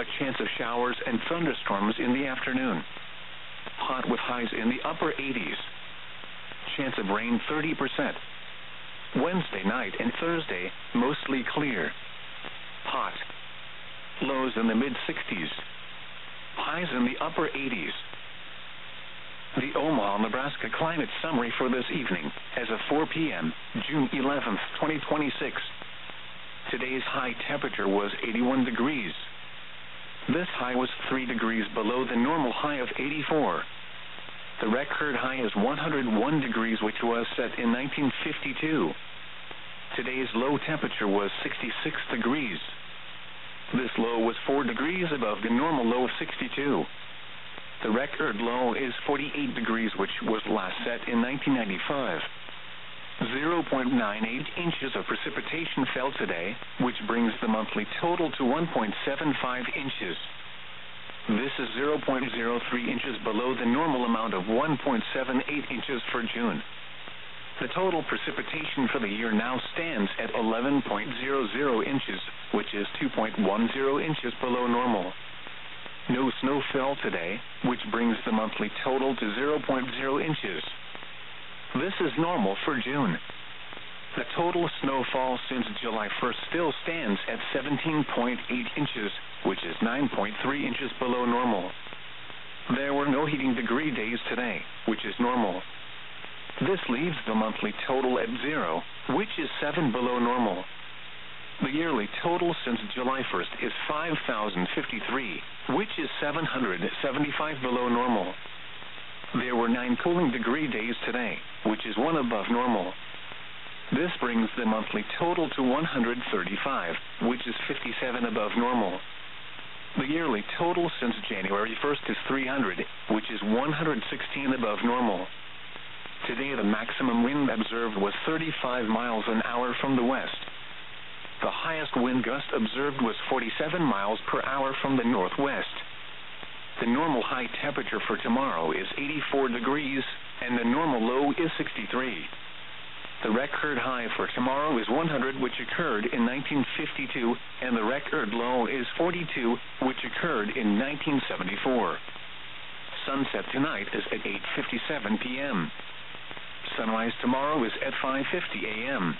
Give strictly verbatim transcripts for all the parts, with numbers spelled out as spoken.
A chance of showers and thunderstorms in the afternoon. Hot with highs in the upper eighties. Chance of rain thirty percent. Wednesday night and Thursday, mostly clear. Hot. Lows in the mid-sixties. Highs in the upper eighties. The Omaha, Nebraska climate summary for this evening, as of four p.m., June eleventh, twenty twenty-six. Today's high temperature was eighty-one degrees. This high was three degrees below the normal high of eighty-four. The record high is one hundred one degrees, which was set in nineteen fifty-two. Today's low temperature was sixty-six degrees. This low was four degrees above the normal low of sixty-two. The record low is forty-eight degrees, which was last set in nineteen ninety-five. zero point nine eight inches of precipitation fell today, which brings the monthly total to one point seven five inches. This is zero point zero three inches below the normal amount of one point seven eight inches for June. The total precipitation for the year now stands at eleven point zero zero inches, which is two point one zero inches below normal. No snow fell today, which brings the monthly total to zero point zero inches. This is normal for June. The total snowfall since July first still stands at seventeen point eight inches, which is nine point three inches below normal. There were no heating degree days today, which is normal. This leaves the monthly total at zero, which is seven below normal. The yearly total since July first is five thousand fifty-three, which is seven hundred seventy-five below normal. There were nine cooling degree days today, which is one above normal. This brings the monthly total to one hundred thirty-five, which is fifty-seven above normal. The yearly total since January first is three hundred, which is one hundred sixteen above normal. Today the maximum wind observed was thirty-five miles an hour from the west. The highest wind gust observed was forty-seven miles per hour from the northwest. The normal high temperature for tomorrow is eighty-four degrees, and the normal low is sixty-three. The record high for tomorrow is one hundred, which occurred in nineteen fifty-two, and the record low is forty-two, which occurred in nineteen seventy-four. Sunset tonight is at eight fifty-seven p.m. Sunrise tomorrow is at five fifty a.m.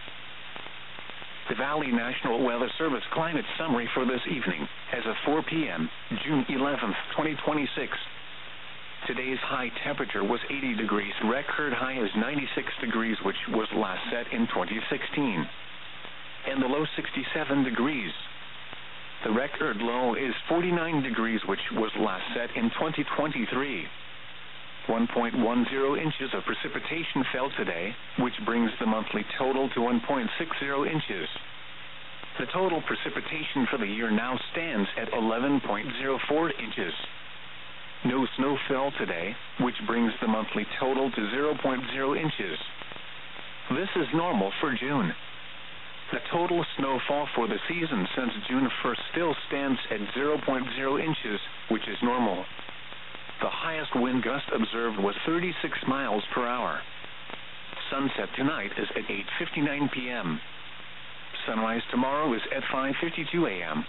The Valley National Weather Service climate summary for this evening, as of four p.m., June eleventh, twenty twenty-six. Today's high temperature was eighty degrees. Record high is ninety-six degrees, which was last set in twenty sixteen. And the low sixty-seven degrees. The record low is forty-nine degrees, which was last set in twenty twenty-three. one point one zero inches of precipitation fell today, which brings the monthly total to one point six zero inches. The total precipitation for the year now stands at eleven point zero four inches. No snow fell today, which brings the monthly total to zero point zero inches. This is normal for June. The total snowfall for the season since June first still stands at zero point zero inches, which is normal. The highest wind gust observed was thirty-six miles per hour. Sunset tonight is at eight fifty-nine p.m. Sunrise tomorrow is at five fifty-two a.m.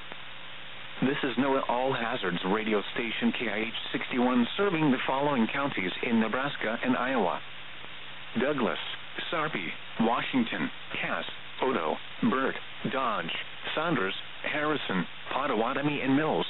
This is NOAA All Hazards radio station K I H sixty-one, serving the following counties in Nebraska and Iowa: Douglas, Sarpy, Washington, Cass, Odo, Burt, Dodge, Saunders, Harrison, Pottawatomie, and Mills.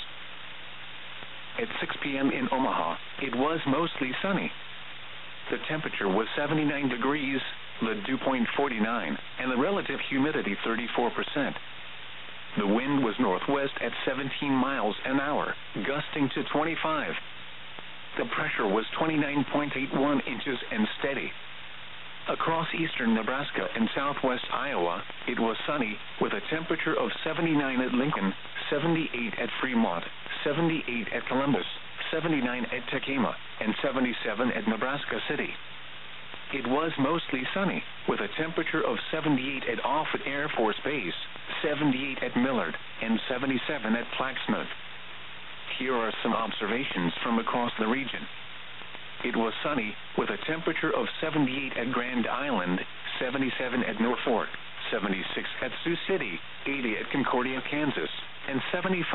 At six p.m. in Omaha, it was mostly sunny. The temperature was seventy-nine degrees, the dew point forty-nine, and the relative humidity thirty-four percent. The wind was northwest at seventeen miles an hour, gusting to twenty-five. The pressure was twenty-nine point eight one inches and steady. Across eastern Nebraska and southwest Iowa, it was sunny, with a temperature of seventy-nine at Lincoln, seventy-eight at Fremont, seventy-eight at Columbus, seventy-nine at Tekamah, and seventy-seven at Nebraska City. It was mostly sunny, with a temperature of seventy-eight at Offutt Air Force Base, seventy-eight at Millard, and seventy-seven at Plaxmouth. Here are some observations from across the region. It was sunny, with a temperature of seventy-eight at Grand Island, seventy-seven at Norfolk, seventy-six at Sioux City, eighty at Concordia, Kansas, and seventy-five